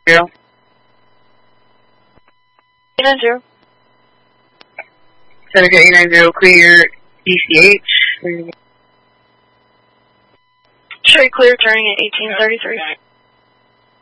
0. 890. Seneca 890, clear DCH. Straight clear, turning at 1833.